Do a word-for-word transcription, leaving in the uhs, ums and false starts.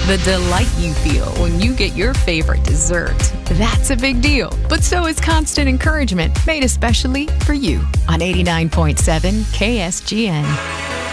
The delight you feel when you get your favorite dessert. That's a big deal. But so is constant encouragement made especially for you on eighty-nine point seven K S G N.